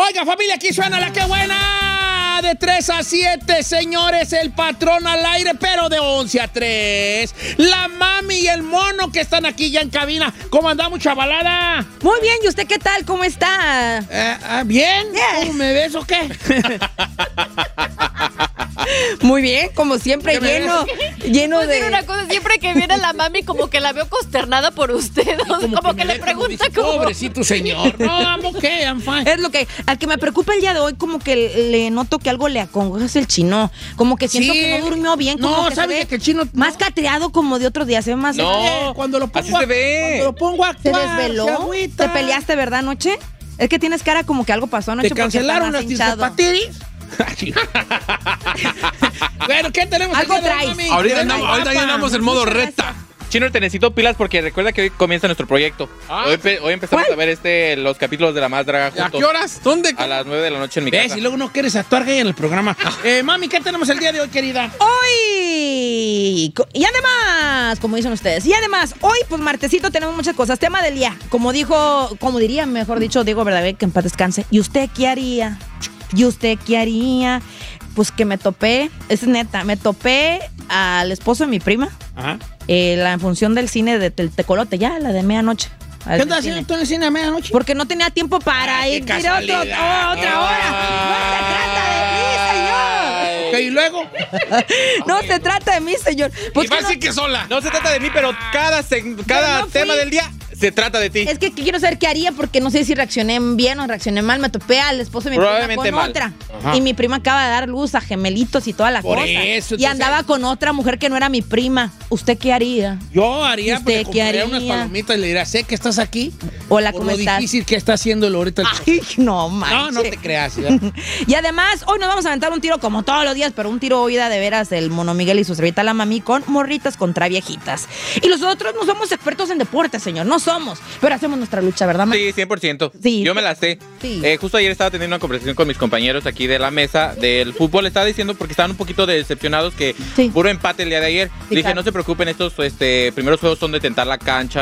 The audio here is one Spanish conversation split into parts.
Oiga, familia, aquí suena la que buena. De 3 a 7, señores, el patrón al aire, pero de 11 a 3. La mami y el mono que están aquí ya en cabina. ¿Cómo andamos, chavalada? Muy bien, ¿y usted qué tal? ¿Cómo está? ¿Bien? ¿Cómo me ves o qué? Muy bien, como siempre, lleno Pues de... digo una cosa, siempre que viene la mami como que la veo consternada por usted, como que le pregunta como... Pobrecito señor. No, I'm okay, I'm fine. Es lo que, al que me preocupa el día de hoy, como que le noto que algo le acongoja, es el chino. Como que siento que no durmió bien. Como No, que ¿sabes que el chino? más catreado como de otros días, se ve más... No, cuando lo pongo así se ve. Cuando lo pongo a ¿Se actuar, desveló? se agüita. ¿Te peleaste, verdad, anoche? Es que tienes cara como que algo pasó anoche. ¿Te porque cancelaron estás las hinchado. discapatiris? Bueno, ¿qué tenemos? Algo el día de hoy, traes. mami? Ahorita ya andamos en modo Muchas recta. Chino, te necesito pilas porque recuerda que hoy comienza nuestro proyecto. Hoy empezamos ¿Cuál? a ver los capítulos de La Más Draga ¿A juntos. qué horas? ¿Dónde? A las 9 de la noche en mi ¿Ves? casa. Y luego no quieres actuar gay en el programa. Mami, ¿qué tenemos el día de hoy, querida? Hoy, y además, como dicen ustedes, y además, hoy, pues martesito, tenemos muchas cosas. Tema del día, como diría, mejor dicho, Diego Verdaguer, que en paz descanse. ¿Y usted qué haría? ¿Y usted qué haría? Pues que me topé, es neta, me topé al esposo de mi prima. Ajá. La función del cine del Tecolote, ya, la de medianoche. ¿Qué andas haciendo tú en el cine a medianoche? Porque no tenía tiempo para Ay, ir qué a otra hora. Ok, ¿y luego? No se trata de mí, señor. Pues Y va a decir que sola. No se trata de mí, pero cada no fui. tema del día se trata de ti. Es que quiero saber qué haría porque no sé si reaccioné bien o reaccioné mal. Me topé al esposo de mi prima Probablemente con mal. otra. Ajá. Y mi prima acaba de dar luz a gemelitos y toda la Por cosa. eso, y entonces- andaba con otra mujer que no era mi prima. ¿Usted qué haría? Yo haría, ¿Usted porque qué compraría haría? unas palomitas y le diría, sé que estás aquí. Hola, por ¿cómo lo estás? difícil que está haciéndolo ahorita. Ay, no manches. No te creas. ¿verdad? Y además, hoy nos vamos a aventar un tiro como todos los días, pero un tiro oída de veras del Mono Miguel y su servita la mami con morritas contra viejitas. Y nosotros no somos expertos en deporte, señor, no somos, pero hacemos nuestra lucha, ¿verdad, ma? Sí, 100%. Sí. Yo me la sé. Sí. Justo ayer estaba teniendo una conversación con mis compañeros aquí de la mesa del fútbol. Estaba diciendo porque estaban un poquito decepcionados que Sí. puro empate el día de ayer. Sí, Dije, claro. no se preocupen, estos primeros juegos son de tentar la cancha,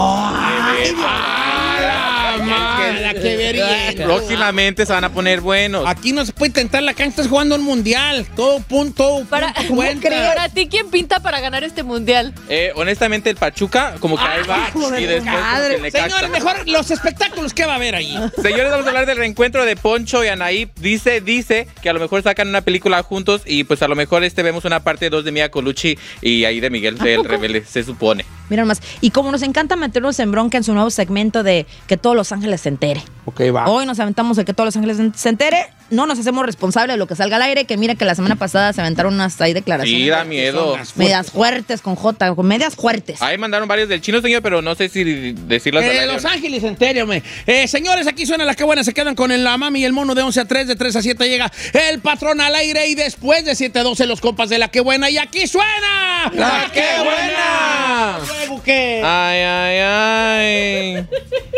¡Qué verienda! próximamente se van a poner buenos. Aquí no se puede intentar la cancha, estás jugando un mundial. Todo punto cuenta. Para ti, ¿quién pinta para ganar este mundial? Honestamente, el Pachuca, como que ahí va. hijo de Y después como madre. que el Necaxa. Señores, mejor los espectáculos que va a haber ahí. Señores, vamos a hablar del reencuentro de Poncho y Anaí. Dice que a lo mejor sacan una película juntos y pues a lo mejor vemos una parte 2 de Mia Colucci y ahí de Miguel el Rebelde, se supone. Mira nomás. Y como nos encanta meternos en bronca en su nuevo segmento de que todos Los Ángeles se entere. Ok, va. Hoy nos aventamos el que todos Los Ángeles se entere. No nos hacemos responsables de lo que salga al aire. Que mira que la semana pasada se aventaron unas ahí declaraciones. Sí, da miedo. Medias fuertes con J, con medias fuertes. Ahí mandaron varios del chino, señor, pero no sé si decirlas al aire o Los no. Ángeles, entérame. Señores, aquí suena la que buena. Se quedan con la mami y el mono de 11 a 3, de 3 a 7 llega el patrón al aire y después de 7 a 12 los compas de la que buena. Y aquí suena ¡La que buena! Luego que... Ay, ay, ay.